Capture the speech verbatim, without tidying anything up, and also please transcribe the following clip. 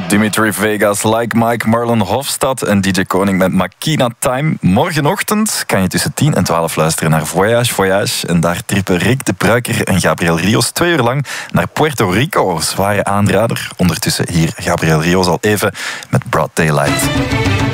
Dimitri Vegas, Like Mike, Marlon Hofstad en D J Koning met Makina Time. Morgenochtend kan je tussen tien en twaalf luisteren naar Voyage Voyage. En daar trippen Rick de Pruiker en Gabriel Rios twee uur lang naar Puerto Rico. Zware aanrader. Ondertussen hier Gabriel Rios al even met Broad Daylight.